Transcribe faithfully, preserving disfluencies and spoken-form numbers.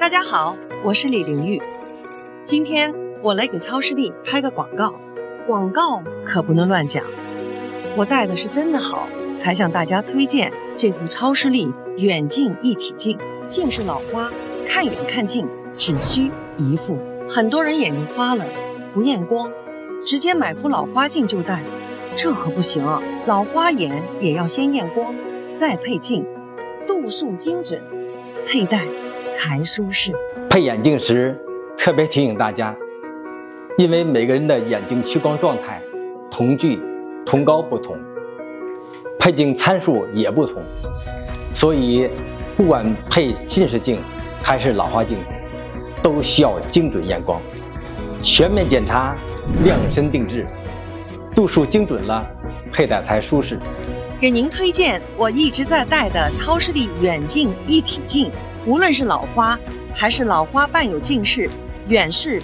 大家好，我是李玲玉。今天我来给超视力拍个广告，广告可不能乱讲。我戴的是真的好，才向大家推荐这副超视力远近一体镜。近视老花，看远看近只需一副。很多人眼睛花了，不验光，直接买副老花镜就戴，这可不行啊！老花眼也要先验光，再配镜，度数精准，佩戴才舒适。 配眼镜时特别提醒大家，因为每个人的眼睛屈光状态、瞳距、瞳高不同，配镜参数也不同，所以不管配近视镜还是老花镜，都需要精准验光，全面检查，量身定制，度数精准了，佩戴才舒适。 给您推荐我一直在戴的超视力远近一体镜，无论是老花还是老花伴有近视、远视